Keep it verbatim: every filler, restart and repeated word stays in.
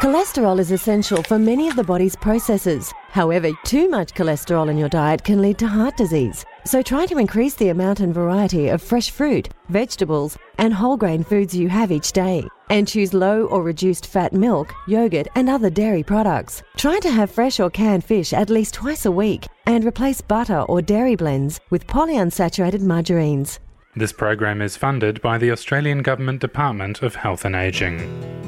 Cholesterol is essential for many of the body's processes. However, too much cholesterol in your diet can lead to heart disease. So try to increase the amount and variety of fresh fruit, vegetables, and whole grain foods you have each day. And choose low or reduced fat milk, yogurt, and other dairy products. Try to have fresh or canned fish at least twice a week and replace butter or dairy blends with polyunsaturated margarines. This program is funded by the Australian Government Department of Health and Ageing.